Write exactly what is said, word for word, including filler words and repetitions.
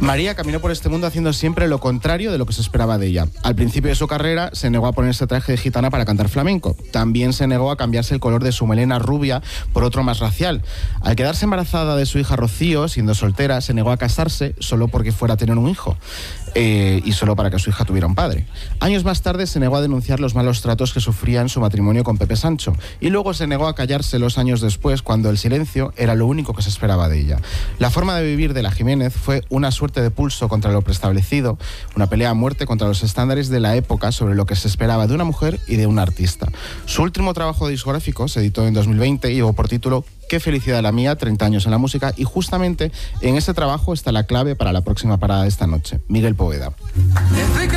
María caminó por este mundo haciendo siempre lo contrario de lo que se esperaba de ella. Al principio de su carrera se negó a ponerse traje de gitana para cantar flamenco. También se negó a cambiarse el color de su melena rubia por otro más racial. Al quedarse embarazada de su hija Rocío, siendo soltera, se negó a casarse solo porque fuera a tener un hijo. Eh, y solo para que su hija tuviera un padre. Años más tarde se negó a denunciar los malos tratos que sufría en su matrimonio con Pepe Sancho, y luego se negó a callarse los años después, cuando el silencio era lo único que se esperaba de ella. La forma de vivir de la Jiménez fue una suerte de pulso contra lo preestablecido, una pelea a muerte contra los estándares de la época sobre lo que se esperaba de una mujer y de un artista. Su último trabajo discográfico se editó en dos mil veinte y llevó por título Qué felicidad la mía, treinta años en la música, y justamente en ese trabajo está la clave para la próxima parada de esta noche, Miguel Poveda.